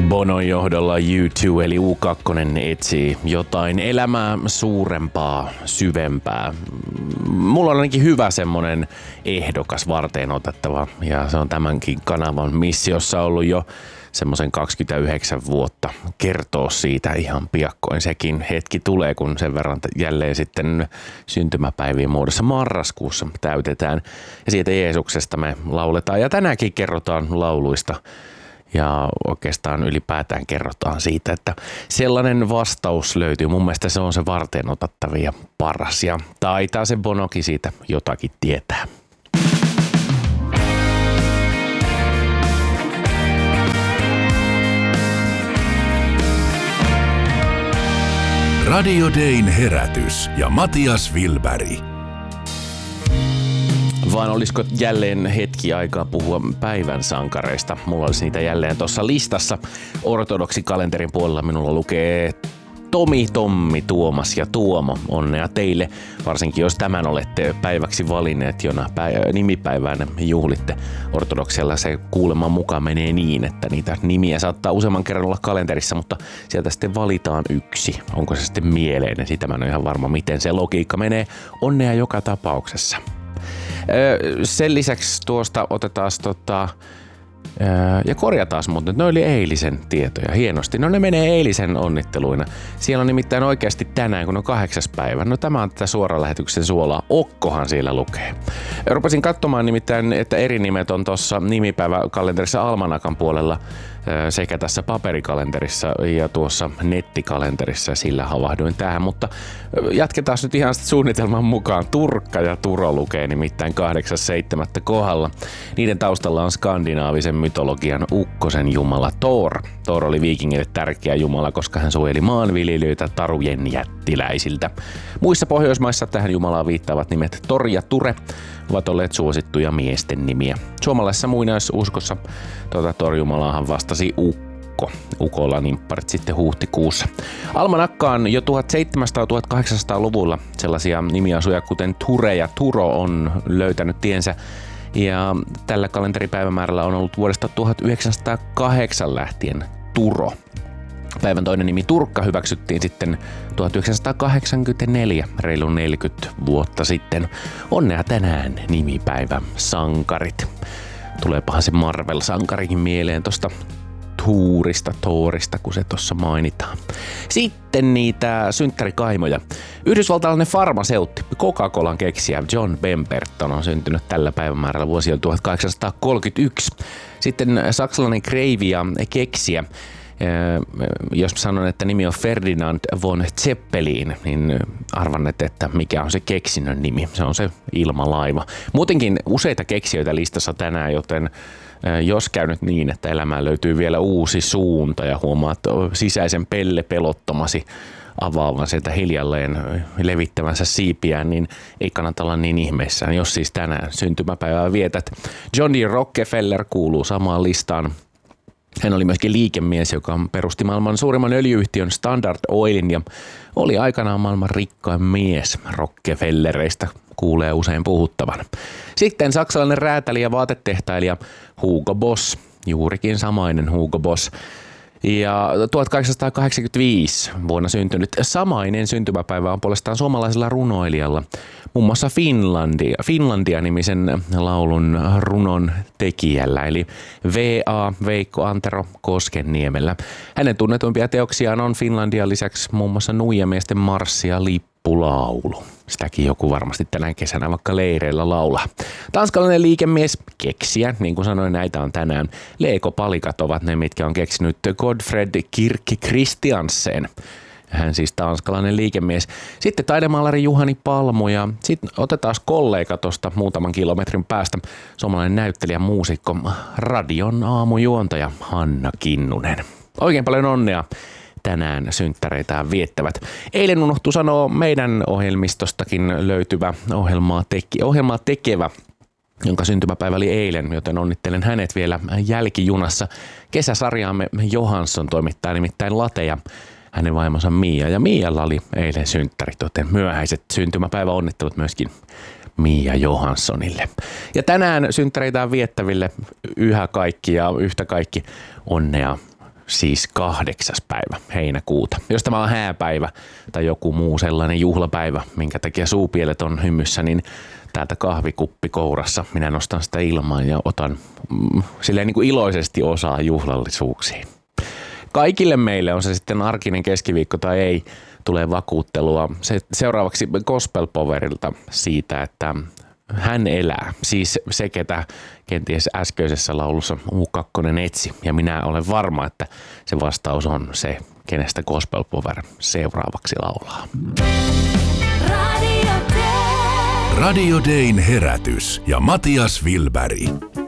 Bonon johdolla U2 eli U2 etsii jotain elämää suurempaa, syvempää. Mulla on ainakin hyvä semmonen ehdokas varteen otettava ja se on tämänkin kanavan missiossa ollut jo semmoisen 29 vuotta. Kertoo siitä ihan piakkoin. Sekin hetki tulee, kun sen verran jälleen sitten syntymäpäivien muodossa marraskuussa täytetään. Ja siitä Jeesuksesta me lauletaan ja tänäänkin kerrotaan lauluista. Ja oikeastaan ylipäätään kerrotaan siitä, että sellainen vastaus löytyy. Mun mielestä se on se varteen otettava ja paras. Ja taitaa se Bonokin siitä jotakin tietää. Radio Dayn herätys ja Matias Wilberg. Vaan olisiko jälleen hetki aikaa puhua päivän sankareista? Mulla olisi niitä jälleen tuossa listassa. Ortodoksikalenterin puolella minulla lukee Tomi, Tommi, Tuomas ja Tuomo. Onnea teille, varsinkin jos tämän olette päiväksi valinneet, jona nimipäivään juhlitte. Ortodoksella se kuuleman mukaan menee niin, että niitä nimiä saattaa useamman kerran olla kalenterissa, mutta sieltä sitten valitaan yksi. Onko se sitten mieleinen? Sitä mä en ole ihan varma, miten se logiikka menee. Onnea joka tapauksessa. Sen lisäksi tuosta otetaan ja korjataan muuten, ne oli eilisen tietoja hienosti. No ne menee eilisen onnitteluina. Siellä on nimittäin oikeasti tänään, kun on 8. päivä. No tämä on tätä suoran lähetyksen suolaa. Okkohan siellä lukee. Rupesin katsomaan nimittäin, että eri nimet on tuossa nimipäiväkalenterissa Almanakan puolella sekä tässä paperikalenterissa ja tuossa nettikalenterissa. Sillä havahduin tähän, mutta jatketaan nyt ihan suunnitelman mukaan. Turkka ja Turo lukee nimittäin 8.7. kohdalla. Niiden taustalla on skandinaavisen mytologian ukkosen jumala Thor. Thor oli viikingille tärkeä jumala, koska hän suojeli maanviljelijöitä tarujen jättiläisiltä. Muissa Pohjoismaissa tähän jumalaan viittaavat nimet Tor ja Ture ovat olleet suosittuja miesten nimiä. Suomalaisessa muinaisuskossa Thor-jumalaahan vastasi Ukko. Ukolla nimpparit sitten huhtikuussa. Almanakkaan jo 1700-1800-luvulla sellaisia nimiasuja kuten Ture ja Turo on löytänyt tiensä. Ja tällä kalenteripäivämäärällä on ollut vuodesta 1908 lähtien Turo. Päivän toinen nimi Turkka hyväksyttiin sitten 1984, reilun 40 vuotta sitten. Onnea tänään nimipäivä sankarit. Tuleepahan se Marvel-sankarikin mieleen tosta Thorista, kun se tuossa mainitaan. Sitten niitä synttärikaimoja. Yhdysvaltalainen farmaseutti, Coca-Colan keksijä John Pemberton on syntynyt tällä päivämäärällä vuosilta 1831. Sitten saksalainen kreivi ja keksijä. Jos sanon, että nimi on Ferdinand von Zeppelin, niin arvannette, että mikä on se keksinnön nimi. Se on se ilmalaiva. Muutenkin useita keksijöitä listassa tänään, joten jos käy nyt niin, että elämään löytyy vielä uusi suunta ja huomaat sisäisen pelottomasi avaavan sieltä hiljalleen levittävänsä siipiään, niin ei kannata olla niin ihmeissään, jos siis tänään syntymäpäivää vietät. John D. Rockefeller kuuluu samaan listaan. Hän oli myöskin liikemies, joka perusti maailman suurimman öljyyhtiön Standard Oilin ja oli aikanaan maailman rikkain mies. Rockefellereistä kuulee usein puhuttavan. Sitten saksalainen räätäli ja vaatetehtailija Hugo Boss, juurikin samainen Hugo Boss. Ja 1885 vuonna syntynyt samainen syntymäpäivä on puolestaan suomalaisella runoilijalla, muun muassa Finlandia-nimisen laulun runon tekijällä, eli V.A. Veikko Antero Koskenniemellä. Hänen tunnetuimpia teoksiaan on Finlandian lisäksi muun muassa Nuijamiesten marssi ja lippulaulu. Sitäkin joku varmasti tänä kesänä vaikka leireillä laulaa. Tanskalainen liikemies, keksijä, niin kuin sanoin, näitä on tänään. Lego-palikat ovat ne, mitkä on keksinyt Godfred Kirk Christiansen. Hän siis tanskalainen liikemies. Sitten taidemaalari Juhani Palmu ja sitten otetaan kollega tuosta muutaman kilometrin päästä. Suomalainen näyttelijä, muusikko, radion aamujuontaja Hanna Kinnunen. Oikein paljon onnea tänään synttäreitään viettävät. Eilen unohtui sanoa meidän ohjelmistostakin löytyvä ohjelmaa tekevä, jonka syntymäpäivä oli eilen, joten onnittelen hänet vielä jälkijunassa. Kesäsarjaamme Johansson toimittaa nimittäin lateja. Hänen vaimonsa Mia, ja Mialla oli eilen synttärit, joten myöhäiset syntymäpäiväonnittelut myöskin Mia Johanssonille. Ja tänään synttäreitään viettäville yhä kaikki ja yhtä kaikki onnea siis 8. päivä heinäkuuta. Jos tämä on hääpäivä tai joku muu sellainen juhlapäivä, minkä takia suupielet on hymyssä, niin täältä kahvikuppi kourassa minä nostan sitä ilmaan ja otan silleen niin kuin iloisesti osaa juhlallisuuksiin. Kaikille meille, on se sitten arkinen keskiviikko tai ei, tulee vakuuttelua seuraavaksi Gospel Powerilta siitä, että hän elää. Siis se, ketä kenties äskeisessä laulussa U2 etsi. Ja minä olen varma, että se vastaus on se, kenestä Gospel Power seuraavaksi laulaa. Radio Dayn herätys ja Matias Vilberg.